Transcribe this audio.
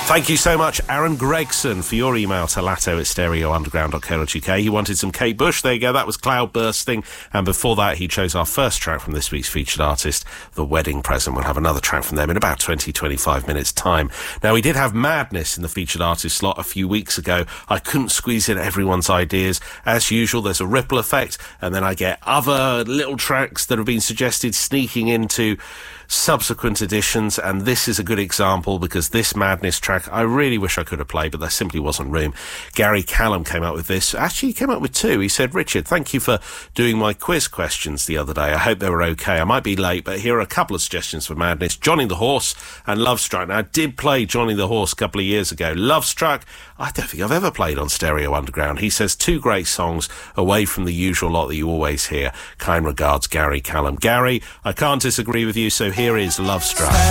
Thank you so much, Aaron Gregson, for your email to latto@stereounderground.co.uk. He wanted some Kate Bush. There you go. That was Cloud Bursting. And before that, he chose our first track from this week's featured artist, The Wedding Present. We'll have another track from them in about 20-25 minutes' time. Now, we did have Madness in the featured artist slot a few weeks ago. I couldn't squeeze in everyone's ideas. As usual, there's a ripple effect, and then I get other little tracks that have been suggested sneaking into subsequent editions, and this is a good example because this Madness track I really wish I could have played, but there simply wasn't room. Gary Callum came up with this. Actually, he came up with two. He said, "Richard, thank you for doing my quiz questions the other day. I hope they were okay. I might be late, but here are a couple of suggestions for Madness. Johnny the Horse and Love Struck." Now, I did play Johnny the Horse a couple of years ago. Love Struck, I don't think I've ever played on Stereo Underground. He says, two great songs away from the usual lot that you always hear. Kind regards, Gary Callum. Gary, I can't disagree with you, so here is Love Struck.